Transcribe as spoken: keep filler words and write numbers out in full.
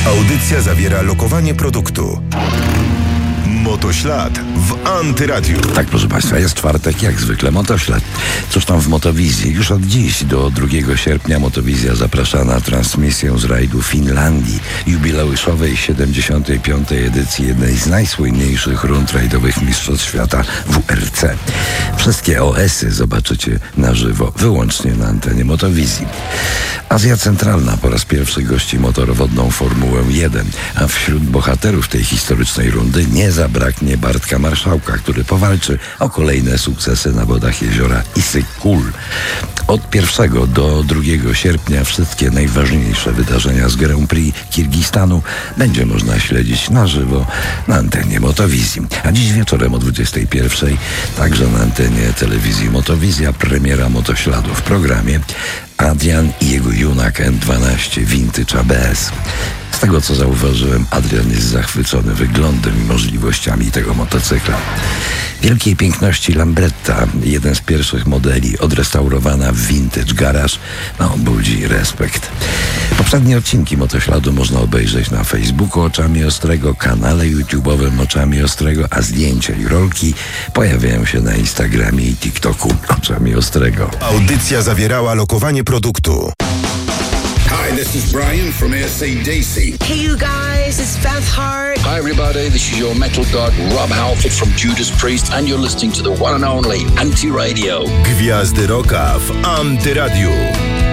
Audycja zawiera lokowanie produktu. Motoślad w Antyradiu. Tak, proszę Państwa, jest czwartek, jak zwykle Motoślad. Cóż tam w Motowizji? Już od dziś do drugiego sierpnia Motowizja zaprasza na transmisję z rajdu Finlandii, jubileuszowej siedemdziesiątej piątej edycji jednej z najsłynniejszych rund rajdowych Mistrzostw Świata W R C. Wszystkie O S-y zobaczycie na żywo, wyłącznie na antenie Motowizji. Azja Centralna po raz pierwszy gości motorowodną Formułę jeden, a wśród bohaterów tej historycznej rundy nie zabraknie Bartka Marszałka, który powalczy o kolejne sukcesy na wodach jeziora Isyk-Kul. Od pierwszego do drugiego sierpnia wszystkie najważniejsze wydarzenia z Grand Prix Kirgistanu będzie można śledzić na żywo na antenie Motowizji. A dziś wieczorem o dwudziestej pierwszej także na antenie telewizji Motowizja premiera Motośladu w programie Adrian i jego Junak N dwanaście Vintage A B S. Z tego co zauważyłem, Adrian jest zachwycony wyglądem i możliwościami tego motocykla. Wielkiej piękności Lambretta, jeden z pierwszych modeli, odrestaurowana w Vintage Garage, no budzi respekt. Poprzednie odcinki Motośladu można obejrzeć na Facebooku Oczami Ostrego, kanale YouTube'owym Oczami Ostrego, a zdjęcia i rolki pojawiają się na Instagramie i TikToku Oczami Ostrego. Audycja zawierała lokowanie produktu. Hi, this is Brian from A C D C. Hey you guys, it's Beth Hart. Hi everybody, this is your metal god Rob Halford from Judas Priest and you're listening to the one and only Anti Radio. Gwiazdy Rocka w Antyradiu.